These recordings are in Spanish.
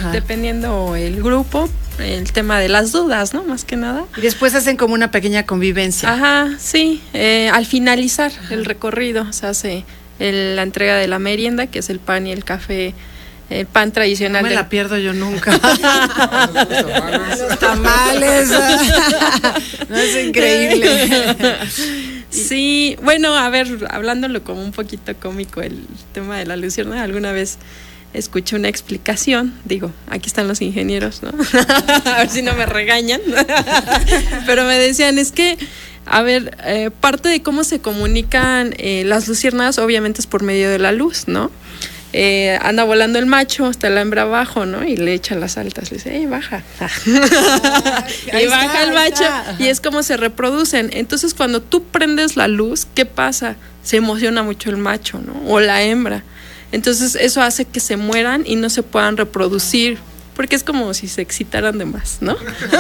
dependiendo el grupo, el tema de las dudas, ¿no? Más que nada. Y después hacen como una pequeña convivencia. Ajá, sí. Al finalizar el recorrido se hace la entrega de la merienda, que es el pan y el café, el pan tradicional. No me la pierdo yo nunca. Los tamales. No, es increíble. Sí, bueno, a ver, hablándolo como un poquito cómico, el tema de la luciérnaga, alguna vez escuché una explicación, digo, aquí están los ingenieros, ¿no? A ver si no me regañan. Pero me decían, es que, a ver, parte de cómo se comunican las luciérnagas obviamente es por medio de la luz, ¿no? Anda volando el macho, está la hembra abajo, ¿no? Y le echa las altas, le dice, baja. Y baja el macho, y es como se reproducen. Entonces, cuando tú prendes la luz, ¿qué pasa? Se emociona mucho el macho, ¿no? O la hembra. Entonces, eso hace que se mueran y no se puedan reproducir, porque es como si se excitaran de más, ¿no?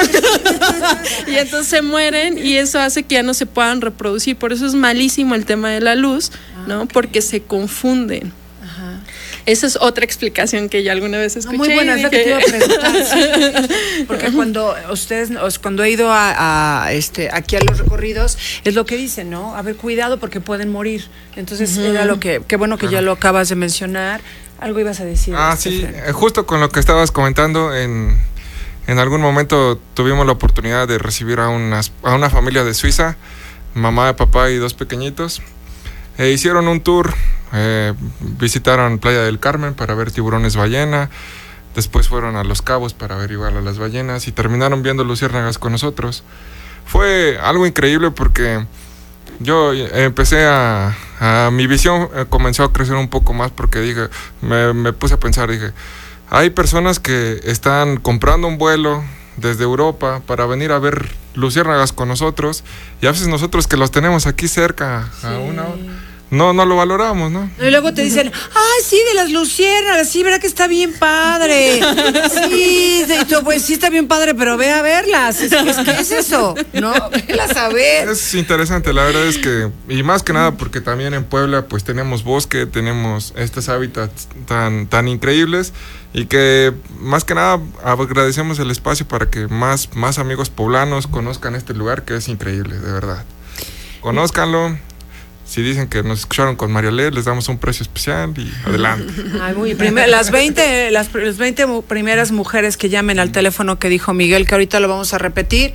Y entonces se mueren y eso hace que ya no se puedan reproducir. Por eso es malísimo el tema de la luz, ¿no? Porque se confunden. Esa es otra explicación que yo alguna vez escuché. Muy buena, es lo que te iba a preguntar. Sí. Porque cuando he ido aquí a los recorridos, es lo que dicen, ¿no? A ver, cuidado porque pueden morir. Entonces, era lo que, qué bueno que ya lo acabas de mencionar. Algo ibas a decir. Sí, justo con lo que estabas comentando, en algún momento tuvimos la oportunidad de recibir a una familia de Suiza, mamá, papá y 2 pequeñitos. Hicieron un tour. Visitaron Playa del Carmen para ver tiburones ballena, después fueron a Los Cabos para ver igual a las ballenas y terminaron viendo luciérnagas con nosotros. Fue algo increíble porque yo empecé mi visión comenzó a crecer un poco más porque dije, me puse a pensar, dije, hay personas que están comprando un vuelo desde Europa para venir a ver luciérnagas con nosotros y a veces nosotros que los tenemos aquí cerca a una hora, no lo valoramos, ¿no? Y luego te dicen, sí, de las luciérnagas, sí, ¿verdad que está bien padre? Sí, pues sí está bien padre, pero ve a verlas. ¿Qué es eso? No, velas a ver. Es interesante, la verdad es que, y más que nada porque también en Puebla pues tenemos bosque, tenemos estos hábitats tan increíbles y que más que nada agradecemos el espacio para que más amigos poblanos conozcan este lugar que es increíble, de verdad. Conózcanlo. Si dicen que nos escucharon con Marialet, les damos un precio especial y adelante. Las 20 primeras mujeres que llamen al teléfono que dijo Miguel, que ahorita lo vamos a repetir,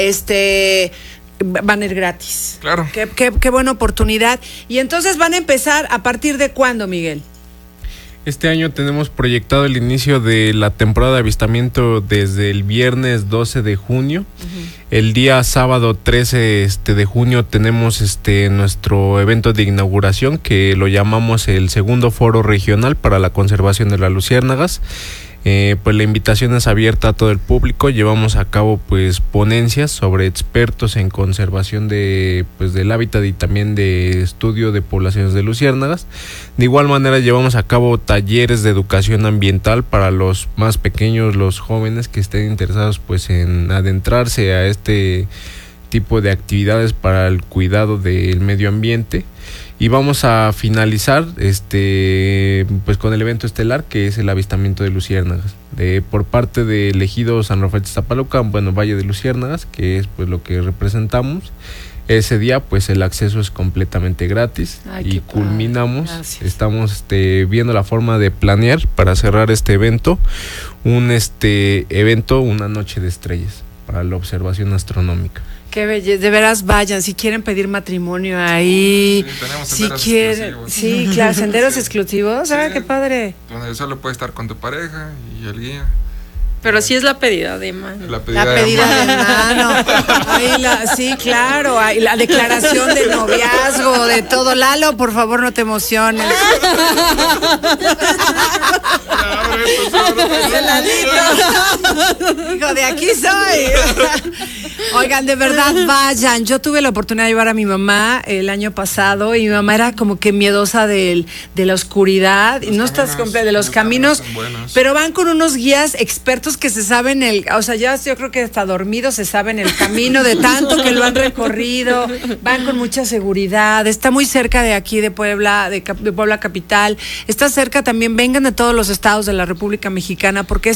van a ir gratis. Claro. Qué buena oportunidad. Y entonces van a empezar, ¿a partir de cuándo, Miguel? Este año tenemos proyectado el inicio de la temporada de avistamiento desde el viernes 12 de junio. El día sábado 13 de junio tenemos nuestro evento de inauguración que lo llamamos el segundo foro regional para la conservación de las luciérnagas. Pues la invitación es abierta a todo el público. Llevamos a cabo pues ponencias sobre expertos en conservación del hábitat y también de estudio de poblaciones de luciérnagas. De igual manera llevamos a cabo talleres de educación ambiental para los más pequeños, los jóvenes que estén interesados pues en adentrarse a este tipo de actividades para el cuidado del medio ambiente. Y vamos a finalizar pues con el evento estelar que es el avistamiento de luciérnagas por parte del ejido San Rafael Ixtapaluca, Valle de Luciérnagas, que es pues lo que representamos. Ese día pues el acceso es completamente gratis. Y culminamos, estamos viendo la forma de planear para cerrar este evento, una noche de estrellas para la observación astronómica. Qué belleza, de veras vayan, si quieren pedir matrimonio ahí, si quieren, sí, claro, senderos exclusivos, qué padre. Donde solo puedes estar con tu pareja y el guía. Pero sí es la pedida de mano. La pedida de mano. Sí, claro. Ahí la declaración de noviazgo, de todo. Lalo, por favor, no te emociones. Hijo, de aquí soy. Oigan, de verdad, vayan. Yo tuve la oportunidad de llevar a mi mamá el año pasado y mi mamá era como que miedosa de la oscuridad. Y no estás completa de los caminos, pero van con unos guías expertos que se saben yo creo que hasta dormidos se saben el camino de tanto que lo han recorrido, van con mucha seguridad, está muy cerca de aquí de Puebla, de Puebla capital, está cerca también, vengan de todos los estados de la República Mexicana porque